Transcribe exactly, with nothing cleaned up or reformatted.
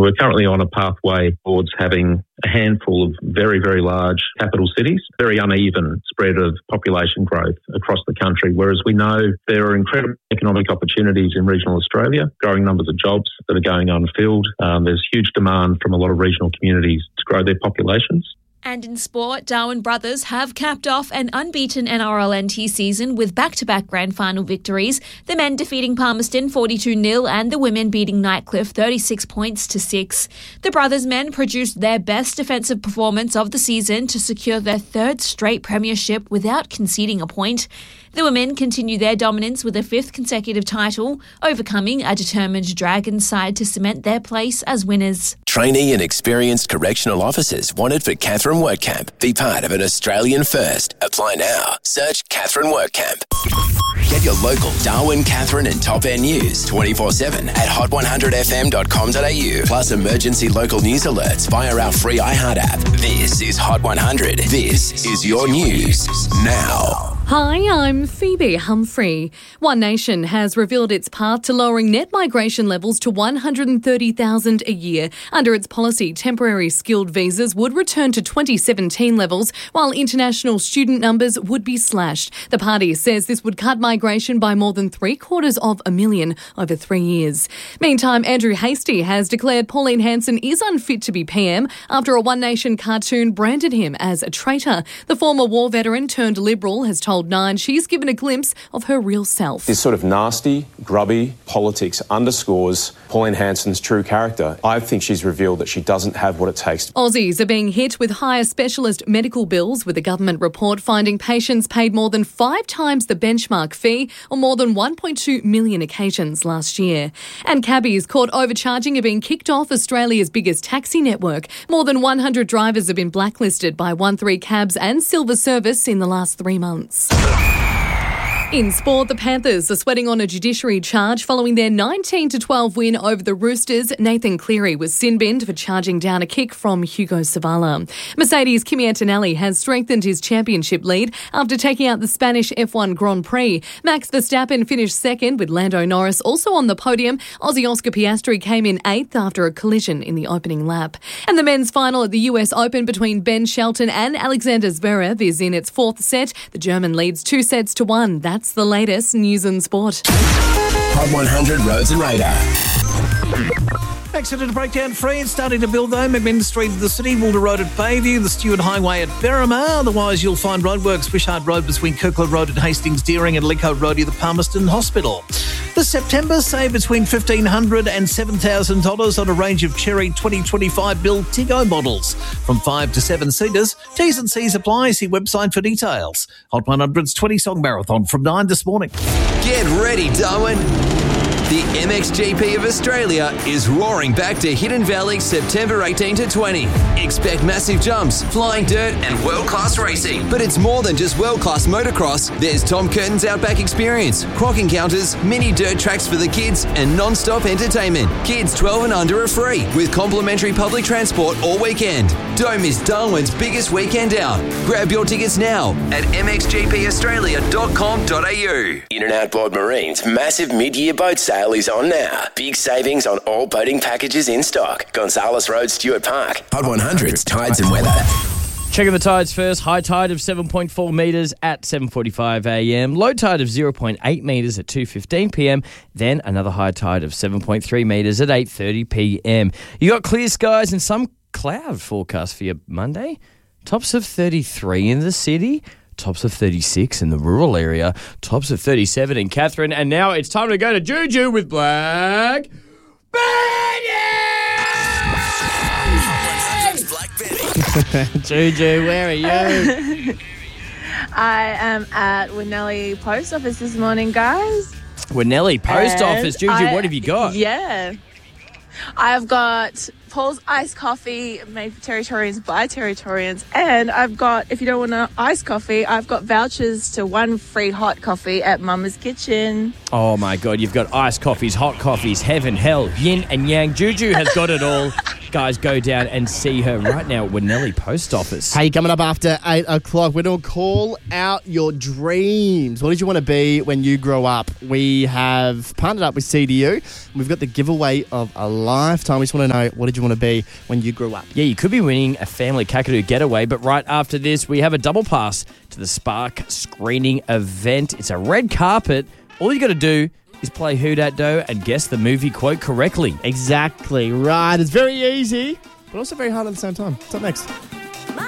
We're currently on a pathway towards having a handful of very, very large capital cities, very uneven spread of population growth across the country, whereas we know there are incredible economic opportunities in regional Australia, growing numbers of jobs that are going unfilled. Um, there's huge demand from a lot of regional communities to grow their populations. And in sport, Darwin Brothers have capped off an unbeaten N R L N T season with back-to-back grand final victories, the men defeating Palmerston forty-two nil and the women beating Nightcliff thirty-six points to six. The Brothers men produced their best defensive performance of the season to secure their third straight premiership without conceding a point. The women continue their dominance with a fifth consecutive title, overcoming a determined Dragons side to cement their place as winners. Trainee and experienced correctional officers wanted for Katherine WorkCamp. Be part of an Australian first. Apply now. Search Katherine WorkCamp. Get your local Darwin, Katherine and Top End news twenty-four seven at hot one hundred f m dot com dot a u. Plus emergency local news alerts via our free iHeart app. This is Hot one hundred. This is your news now. Hi, I'm Phoebe Humphrey. One Nation has revealed its path to lowering net migration levels to one hundred thirty thousand a year. Under its policy, temporary skilled visas would return to twenty seventeen levels, while international student numbers would be slashed. The party says this would cut migration by more than three quarters of a million over three years. Meantime, Andrew Hastie has declared Pauline Hanson is unfit to be P M after a One Nation cartoon branded him as a traitor. The former war veteran turned Liberal has told Nine she's given a glimpse of her real self. This sort of nasty, grubby politics underscores Pauline Hanson's true character. I think she's revealed that she doesn't have what it takes. Aussies are being hit with higher specialist medical bills, with a government report finding patients paid more than five times the benchmark fee on more than one point two million occasions last year. And cabbies caught overcharging are being kicked off Australia's biggest taxi network. More than one hundred drivers have been blacklisted by one three Cabs and Silver Service in the last three months. In sport, the Panthers are sweating on a judiciary charge following their nineteen to twelve win over the Roosters. Nathan Cleary was sin-binned for charging down a kick from Hugo Savala. Mercedes' Kimi Antonelli has strengthened his championship lead after taking out the Spanish F one Grand Prix. Max Verstappen finished second, with Lando Norris also on the podium. Aussie Oscar Piastri came in eighth after a collision in the opening lap. And the men's final at the U S Open between Ben Shelton and Alexander Zverev is in its fourth set. The German leads two sets to one. That's the latest news and sport. Hot one hundred Roads and Radar. Accident breakdown free and starting to build though. McMinn Street in the city, Walter Road at Bayview, the Stewart Highway at Berrimah. Otherwise, you'll find roadworks, Wishart Road between Kirkland Road and Hastings Deering and Lincoln Road near the Palmerston Hospital. This September, save between fifteen hundred dollars and seven thousand dollars on a range of Cherry twenty twenty-five build Tiggo models from five to seven seaters. T's and C's apply. See website for details. Hot one hundred's twenty-song marathon from nine this morning. Get ready, Darwin. The M X G P of Australia is roaring back to Hidden Valley September eighteenth to twentieth. Expect massive jumps, flying dirt and world-class racing. But it's more than just world-class motocross. There's Tom Curtin's Outback Experience, croc encounters, mini dirt tracks for the kids and non-stop entertainment. Kids twelve and under are free with complimentary public transport all weekend. Don't miss Darwin's biggest weekend out. Grab your tickets now at m x g p australia dot com dot a u. In and Outboard Marine's massive mid-year boat sale is on now. Big savings on all boating packages in stock. Gonzales Road, Stewart Park. Hot one hundred's Tides and Weather. Checking the tides first. High tide of seven point four metres at seven forty-five a m. Low tide of zero point eight metres at two fifteen p m. Then another high tide of seven point three metres at eight thirty p m. You got clear skies and some cloud forecast for your Monday. Tops of thirty-three in the city. Tops of thirty-six in the rural area. Tops of thirty-seven in Katherine. And now it's time to go to Juju with Black Betty. Juju, where are you? I am at Winnelly Post Office this morning, guys. Winnelly Post And Office. Juju, I, what have you got? Yeah. I've got Paul's iced coffee made for Territorians by Territorians. And I've got, if you don't want an iced coffee, I've got vouchers to one free hot coffee at Mama's Kitchen. Oh, my God. You've got iced coffees, hot coffees, heaven, hell, yin and yang. Juju has got it all. guys, go down and see her right now at Winnelli Post Office. Hey, coming up after eight o'clock, we're going to call out your dreams. What did you want to be when you grow up? We have partnered up with C D U. We've got the giveaway of a lifetime. We just want to know, what did you want to be when you grew up? Yeah, you could be winning a family Kakadu getaway, but right after this, we have a double pass to the Spark screening event. It's a red carpet. All you got to do is play Who Dat Doe and guess the movie quote correctly. Exactly right. It's very easy, but also very hard at the same time. What's up next?